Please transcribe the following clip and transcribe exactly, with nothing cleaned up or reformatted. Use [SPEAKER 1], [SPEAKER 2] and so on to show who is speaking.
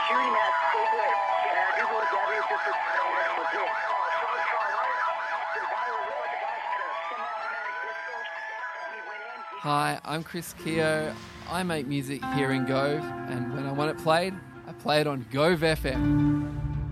[SPEAKER 1] shooting at Stapler, and I do believe that is just a legit.
[SPEAKER 2] Hi, I'm Chris Keogh. I make music here in Gove, and when I want it played, I play it on Gove F M.